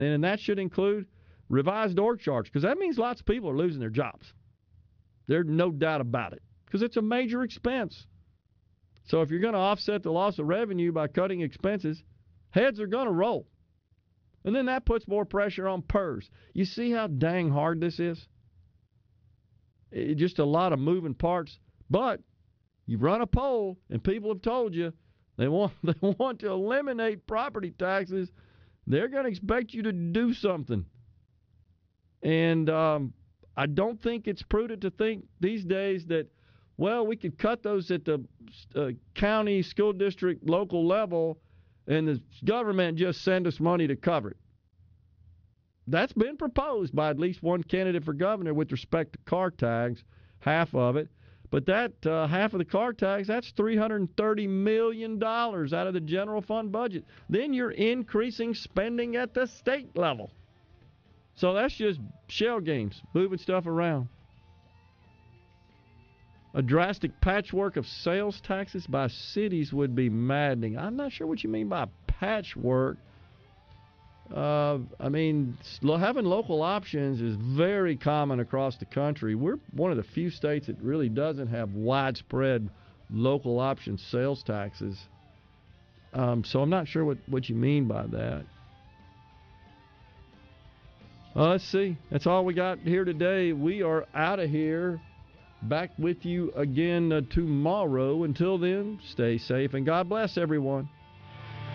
And that should include revised org charts, because that means lots of people are losing their jobs. There's no doubt about it, because it's a major expense. So if you're going to offset the loss of revenue by cutting expenses, heads are going to roll. And then that puts more pressure on PERS. You see how dang hard this is? Just a lot of moving parts. But you run a poll, and people have told you they want to eliminate property taxes. They're going to expect you to do something. And I don't think it's prudent to think these days that, well, we could cut those at the county, school district, local level, and the government just send us money to cover it. That's been proposed by at least one candidate for governor with respect to car tags, half of it. But that half of the car tags, that's $330 million out of the general fund budget. Then you're increasing spending at the state level. So that's just shell games, moving stuff around. A drastic patchwork of sales taxes by cities would be maddening. I'm not sure what you mean by patchwork. I mean, having local options is very common across the country. We're one of the few states that really doesn't have widespread local option sales taxes. So I'm not sure what you mean by that. Let's see. That's all we got here today. We are out of here. Back with you again tomorrow. Until then, stay safe and God bless everyone.